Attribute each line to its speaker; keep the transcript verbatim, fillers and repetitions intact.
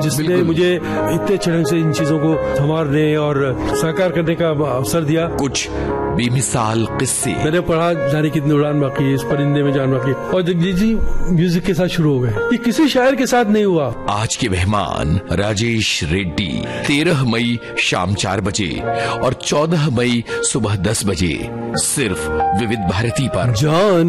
Speaker 1: जिसने मुझे इतने अच्छे ढंग से इन चीजों को संवारने और साकार करने का अवसर दिया।
Speaker 2: कुछ बेमिसाल किस्से
Speaker 1: मैंने पढ़ा, जाने कितनी उड़ान बाकी है, इस परिंदे में जान बाकी, और जगजीत जी म्यूजिक के साथ शुरू हो गए। ये किसी शायर के साथ नहीं हुआ।
Speaker 2: आज के मेहमान राजेश रेड्डी तेरह मई शाम चार बजे और चौदह मई सुबह दस बजे सिर्फ विविध भारती पर।
Speaker 1: जान